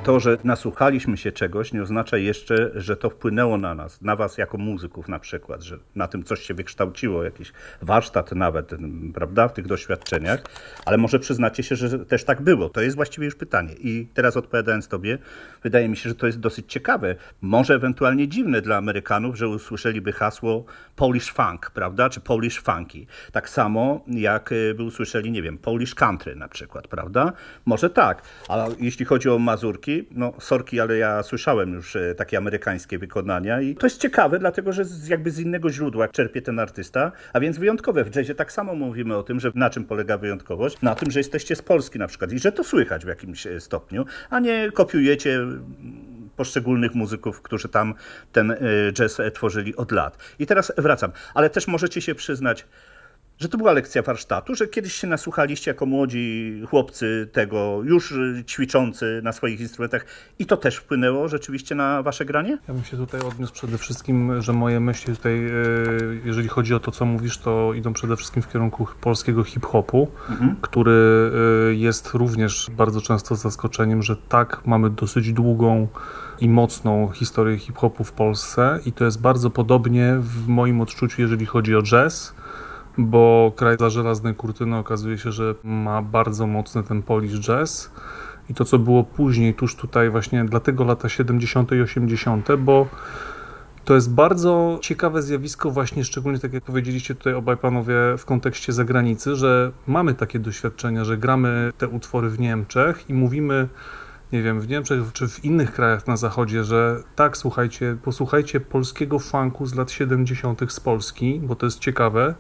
To, że nasłuchaliśmy się czegoś, nie oznacza jeszcze, że to wpłynęło na nas, na was jako muzyków na przykład, że na tym coś się wykształciło, jakiś warsztat nawet, prawda, w tych doświadczeniach, ale może przyznacie się, że też tak było. To jest właściwie już pytanie. I teraz odpowiadając tobie, wydaje mi się, że to jest dosyć ciekawe, może ewentualnie dziwne dla Amerykanów, że usłyszeliby hasło Polish funk, prawda, czy Polish funky. Tak samo jak by usłyszeli, nie wiem, Polish country na przykład, prawda? Może tak, ale jeśli chodzi o mazurki, no sorki, ale ja słyszałem już takie amerykańskie wykonania i to jest ciekawe, dlatego że jakby z innego źródła czerpie ten artysta, a więc wyjątkowe. W jazzie tak samo mówimy o tym, że na czym polega wyjątkowość? Na tym, że jesteście z Polski na przykład i że to słychać w jakimś stopniu, a nie kopiujecie poszczególnych muzyków, którzy tam ten jazz tworzyli od lat. I teraz wracam, ale też możecie się przyznać, że to była lekcja warsztatu, że kiedyś się nasłuchaliście jako młodzi chłopcy tego, już ćwiczący na swoich instrumentach i to też wpłynęło rzeczywiście na wasze granie? Ja bym się tutaj odniósł przede wszystkim, że moje myśli tutaj, jeżeli chodzi o to, co mówisz, to idą przede wszystkim w kierunku polskiego hip-hopu, który jest również bardzo często zaskoczeniem, że tak, mamy dosyć długą i mocną historię hip-hopu w Polsce i to jest bardzo podobnie w moim odczuciu, jeżeli chodzi o jazz, bo kraj za żelaznej kurtyny okazuje się, że ma bardzo mocny ten Polish jazz i to, co było później, tuż tutaj właśnie dlatego lata 70. i 80., bo to jest bardzo ciekawe zjawisko właśnie, szczególnie tak jak powiedzieliście tutaj obaj panowie w kontekście zagranicy, że mamy takie doświadczenia, że gramy te utwory w Niemczech i mówimy, nie wiem, w Niemczech czy w innych krajach na zachodzie, że tak, słuchajcie, posłuchajcie polskiego funku z lat 70. z Polski, bo to jest ciekawe.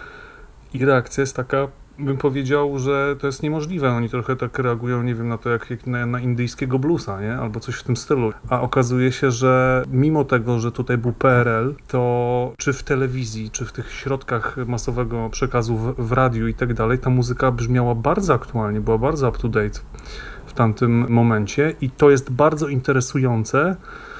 I reakcja jest taka, bym powiedział, że to jest niemożliwe. Oni trochę tak reagują, nie wiem, na to jak na indyjskiego bluesa, nie? Albo coś w tym stylu. A okazuje się, że mimo tego, że tutaj był PRL, to czy w telewizji, czy w tych środkach masowego przekazu w radiu i tak dalej, ta muzyka brzmiała bardzo aktualnie, była bardzo up to date w tamtym momencie i to jest bardzo interesujące,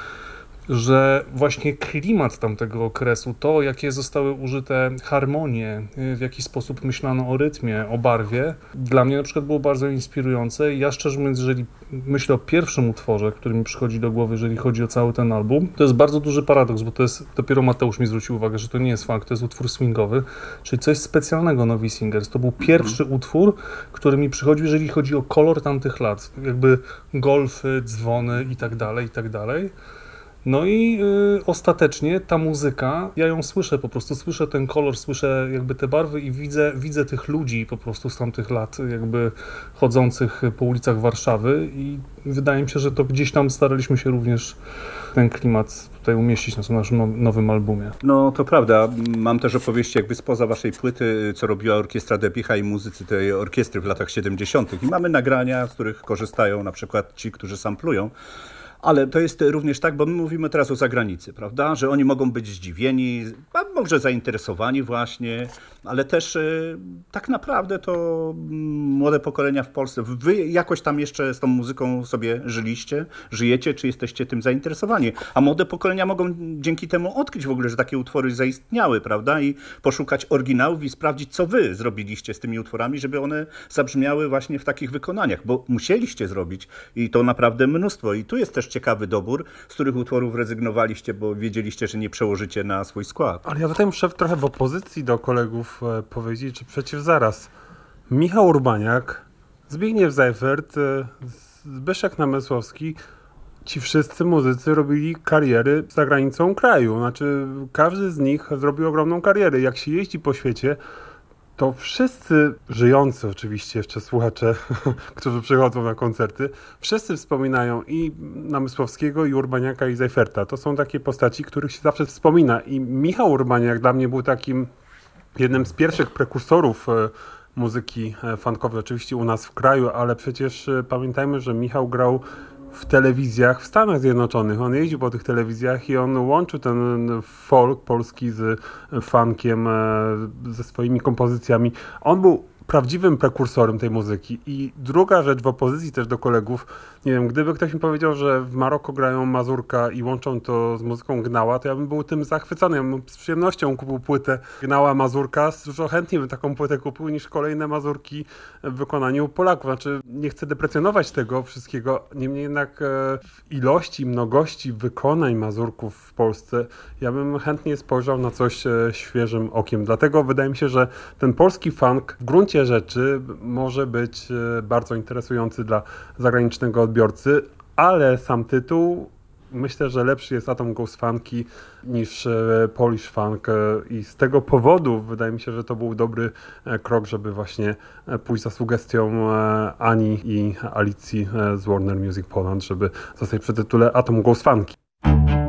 że właśnie klimat tamtego okresu, to jakie zostały użyte harmonie, w jaki sposób myślano o rytmie, o barwie, dla mnie na przykład było bardzo inspirujące. Ja szczerze mówiąc, jeżeli myślę o pierwszym utworze, który mi przychodzi do głowy, jeżeli chodzi o cały ten album, to jest bardzo duży paradoks, bo to jest, dopiero Mateusz mi zwrócił uwagę, że to nie jest funk, to jest utwór swingowy, czyli coś specjalnego Novi Singers. To był pierwszy utwór, który mi przychodzi, jeżeli chodzi o kolor tamtych lat, jakby golfy, dzwony i tak dalej, i tak dalej. No i ostatecznie ta muzyka, ja ją słyszę po prostu, słyszę ten kolor, słyszę jakby te barwy i widzę tych ludzi po prostu z tamtych lat jakby chodzących po ulicach Warszawy i wydaje mi się, że to gdzieś tam staraliśmy się również ten klimat tutaj umieścić na naszym nowym albumie. No to prawda, mam też opowieści jakby spoza waszej płyty, co robiła Orkiestra Debicha i muzycy tej orkiestry w latach 70. I mamy nagrania, z których korzystają na przykład ci, którzy samplują. Ale to jest również tak, bo my mówimy teraz o zagranicy, prawda, że oni mogą być zdziwieni, a może zainteresowani właśnie, ale też tak naprawdę to młode pokolenia w Polsce, wy jakoś tam jeszcze z tą muzyką sobie żyjecie, czy jesteście tym zainteresowani, a młode pokolenia mogą dzięki temu odkryć w ogóle, że takie utwory zaistniały, prawda, i poszukać oryginałów i sprawdzić, co wy zrobiliście z tymi utworami, żeby one zabrzmiały właśnie w takich wykonaniach, bo musieliście zrobić i to naprawdę mnóstwo i tu jest też ciekawy dobór, z których utworów rezygnowaliście, bo wiedzieliście, że nie przełożycie na swój skład. Ale ja tutaj muszę trochę w opozycji do kolegów powiedzieć, czy przeciw zaraz. Michał Urbaniak, Zbigniew Zajfert, Zbyszek Namysłowski, ci wszyscy muzycy robili kariery za granicą kraju. Znaczy, każdy z nich zrobił ogromną karierę. Jak się jeździ po świecie, to wszyscy żyjący oczywiście jeszcze słuchacze, którzy przychodzą na koncerty, wszyscy wspominają i Namysłowskiego, i Urbaniaka, i Zajferta. To są takie postaci, których się zawsze wspomina. I Michał Urbaniak dla mnie był takim jednym z pierwszych prekursorów muzyki funkowej, oczywiście u nas w kraju, ale przecież pamiętajmy, że Michał grał w telewizjach w Stanach Zjednoczonych. On jeździł po tych telewizjach i on łączył ten folk polski z funkiem, ze swoimi kompozycjami. On był prawdziwym prekursorem tej muzyki. I druga rzecz w opozycji też do kolegów, nie wiem, gdyby ktoś mi powiedział, że w Maroko grają mazurka i łączą to z muzyką Gnała, to ja bym był tym zachwycony. Ja bym z przyjemnością kupił płytę Gnała Mazurka, dużo chętniej bym taką płytę kupił niż kolejne mazurki w wykonaniu Polaków. Znaczy, nie chcę deprecjonować tego wszystkiego, niemniej jednak w ilości, mnogości wykonań mazurków w Polsce ja bym chętnie spojrzał na coś świeżym okiem. Dlatego wydaje mi się, że ten polski funk w gruncie rzeczy może być bardzo interesujący dla zagranicznego odbiorcy, ale sam tytuł myślę, że lepszy jest Atom Goes Funky niż Polish Funk i z tego powodu wydaje mi się, że to był dobry krok, żeby właśnie pójść za sugestią Ani i Alicji z Warner Music Poland, żeby zostać przy tytule Atom Goes Funky.